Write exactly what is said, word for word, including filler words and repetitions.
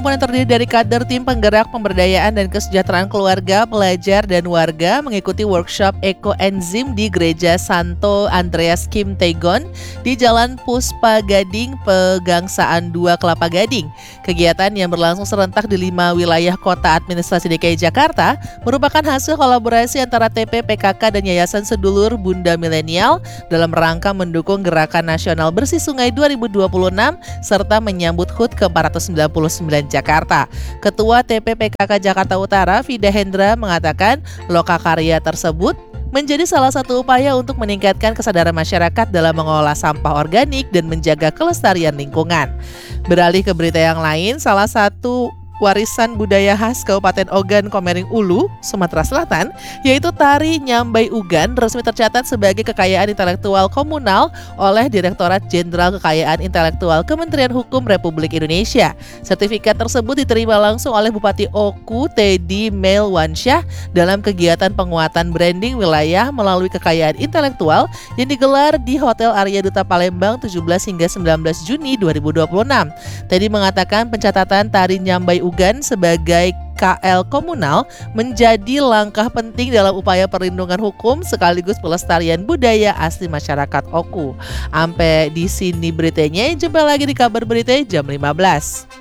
Yang terdiri dari kader tim penggerak pemberdayaan dan kesejahteraan keluarga, pelajar, dan warga mengikuti workshop ekoenzim di Gereja Santo Andreas Kim Taegon di Jalan Puspa Gading, Pegangsaan dua, Kelapa Gading. Kegiatan yang berlangsung serentak di lima wilayah kota administrasi D K I Jakarta merupakan hasil kolaborasi antara T P P K K dan Yayasan Sedulur Bunda Milenial dalam rangka mendukung Gerakan Nasional Bersih Sungai dua ribu dua puluh enam serta menyambut H U T ke empat ratus sembilan puluh sembilan Jakarta. Ketua T P P K K Jakarta Utara, Vida Hendra, mengatakan lokakarya tersebut menjadi salah satu upaya untuk meningkatkan kesadaran masyarakat dalam mengolah sampah organik dan menjaga kelestarian lingkungan. Beralih ke berita yang lain, salah satu warisan budaya khas Kabupaten Ogan Komering Ulu, Sumatera Selatan, yaitu tari Nyambai Ugan, resmi tercatat sebagai kekayaan intelektual komunal oleh Direktorat Jenderal Kekayaan Intelektual Kementerian Hukum Republik Indonesia. Sertifikat tersebut diterima langsung oleh Bupati Oku, Teddy Melwansyah, dalam kegiatan penguatan branding wilayah melalui kekayaan intelektual yang digelar di Hotel Arya Duta Palembang tujuh belas hingga sembilan belas Juni dua ribu dua puluh enam. Teddy mengatakan pencatatan tari Nyambai Ugan Ugan sebagai K L komunal menjadi langkah penting dalam upaya perlindungan hukum sekaligus pelestarian budaya asli masyarakat Oku. Sampai di sini beritanya, jumpa lagi di kabar berita jam lima belas.